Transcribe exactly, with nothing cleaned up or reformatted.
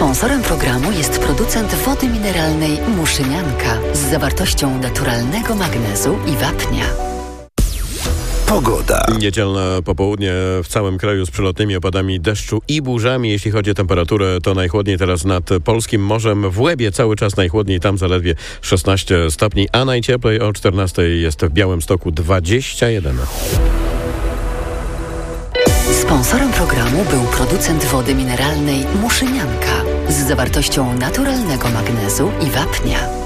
Sponsorem programu jest producent wody mineralnej Muszynianka z zawartością naturalnego magnezu i wapnia. Pogoda. Niedzielne popołudnie w całym kraju z przelotnymi opadami deszczu i burzami. Jeśli chodzi o temperaturę, to najchłodniej teraz nad polskim morzem. W Łebie cały czas najchłodniej, tam zaledwie szesnaście stopni, a najcieplej o czternastej jest w Białymstoku dwadzieścia jeden. Sponsorem programu był producent wody mineralnej Muszynianka z zawartością naturalnego magnezu i wapnia.